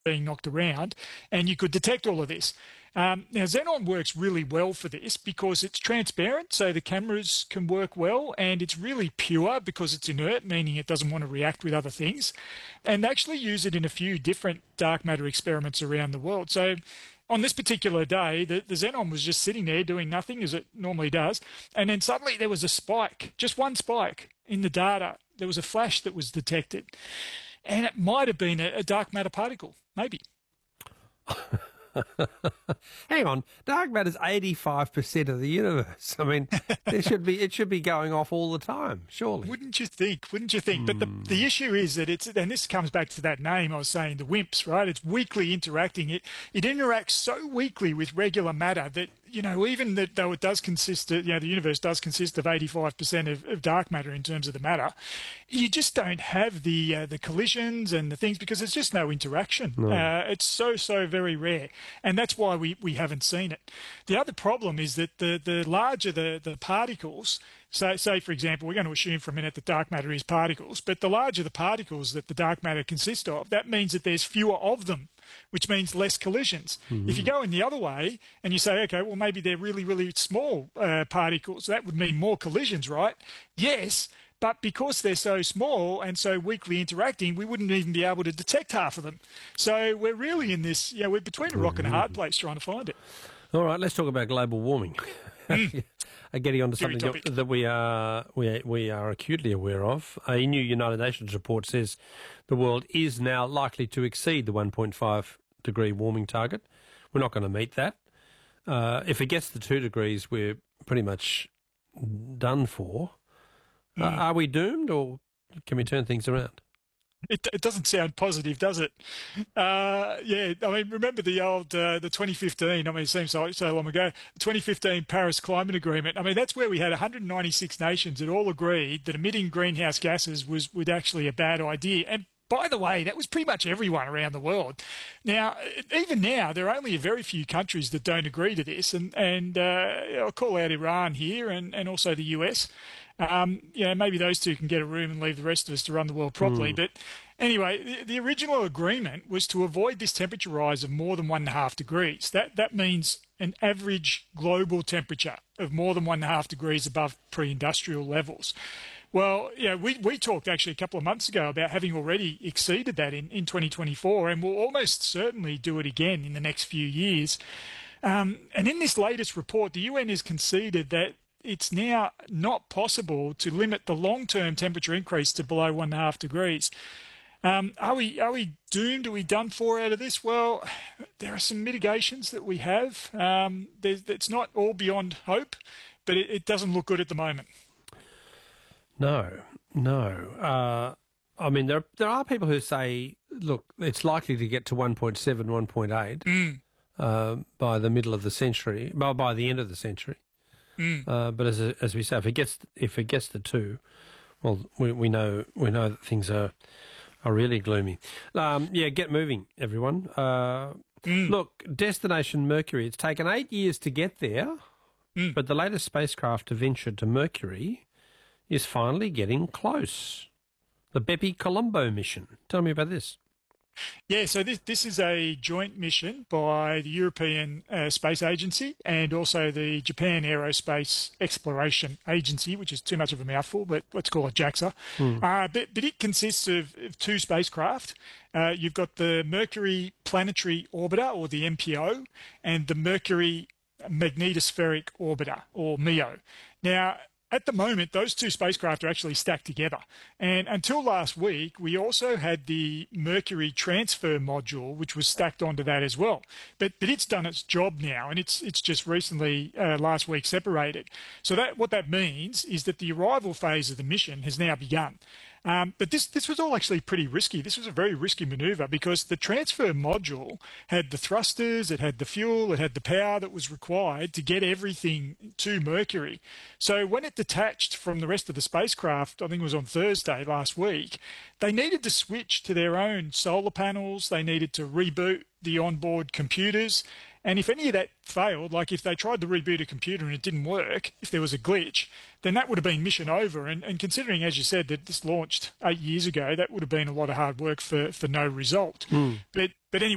being knocked around, and you could detect all of this. Now, Xenon works really well for this because it's transparent, so the cameras can work well, and it's really pure because it's inert, meaning it doesn't want to react with other things. And they actually use it in a few different dark matter experiments around the world. So on this particular day, the Xenon was just sitting there doing nothing, as it normally does, and then suddenly there was a spike, just one spike in the data. There was a flash that was detected, and it might have been a dark matter particle, maybe. Hang on, dark matter's 85% of the universe. I mean, it should be going off all the time, surely. Wouldn't you think? But the issue is that and this comes back to that name I was saying, the WIMPs, right? It's weakly interacting. It interacts so weakly with regular matter that, even though it does consist of, the universe does consist of 85% of dark matter in terms of the matter, you just don't have the collisions and the things because there's just no interaction. No. It's so very rare, and that's why we haven't seen it. The other problem is that the larger the particles, so say for example, we're going to assume for a minute that dark matter is particles, but the larger the particles that the dark matter consists of, that means that there's fewer of them, which means less collisions. Mm-hmm. If you go in the other way and you say, okay, well, maybe they're really, really small particles, that would mean more collisions, right? Yes, but because they're so small and so weakly interacting, we wouldn't even be able to detect half of them. So we're really in this, we're between a rock and a hard place trying to find it. All right, let's talk about global warming. Getting on to something that we are acutely aware of. A new United Nations report says the world is now likely to exceed the 1.5 degree warming target. We're not going to meet that. If it gets to 2 degrees, we're pretty much done for. Are we doomed, or can we turn things around? It doesn't sound positive, does it? Remember the old, the 2015, it seems so long ago, the 2015 Paris Climate Agreement. That's where we had 196 nations that all agreed that emitting greenhouse gases was actually a bad idea. And by the way, that was pretty much everyone around the world. Now, even now, there are only a very few countries that don't agree to this, and I'll call out Iran here and also the US. Maybe those two can get a room and leave the rest of us to run the world properly. But anyway, the original agreement was to avoid this temperature rise of more than 1.5 degrees. That means an average global temperature of more than 1.5 degrees above pre-industrial levels. Well, we talked actually a couple of months ago about having already exceeded that in 2024, and we'll almost certainly do it again in the next few years. And in this latest report, the UN has conceded that it's now not possible to limit the long-term temperature increase to below 1.5 degrees. Are we doomed? Are we done for out of this? Well, there are some mitigations that we have. It's not all beyond hope, but it doesn't look good at the moment. No. There are people who say, look, it's likely to get to 1.7, 1.8 by the middle of the century, by the end of the century. But as we say, if it gets to 2, well, we know that things are really gloomy. Get moving, everyone. Look, Destination Mercury. It's taken 8 years to get there, but the latest spacecraft to venture to Mercury is finally getting close. The Bepi Colombo mission. Tell me about this. Yeah, so this is a joint mission by the European Space Agency and also the Japan Aerospace Exploration Agency, which is too much of a mouthful, but let's call it JAXA. But it consists of 2 spacecraft. You've got the Mercury Planetary Orbiter, or the MPO, and the Mercury Magnetospheric Orbiter, or MEO. Now, at the moment, those 2 spacecraft are actually stacked together. And until last week, we also had the Mercury Transfer Module, which was stacked onto that as well. But it's done its job now, and it's just recently, last week, separated. So what that means is that the arrival phase of the mission has now begun. But this was all actually pretty risky. This was a very risky maneuver because the transfer module had the thrusters, it had the fuel, it had the power that was required to get everything to Mercury. So when it detached from the rest of the spacecraft, I think it was on Thursday last week, they needed to switch to their own solar panels, they needed to reboot the onboard computers, and if any of that failed, like if they tried to reboot a computer and it didn't work, if there was a glitch, then that would have been mission over. And considering, as you said, that this launched 8 years ago, that would have been a lot of hard work for no result. But anyway,